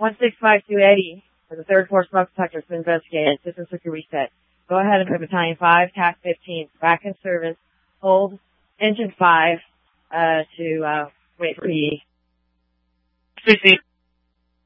165280 for the third floor smoke detector has been investigated. System circuit reset. Go ahead and put Battalion 5, TAC 15 back in service. Hold Engine 5 to wait for PE.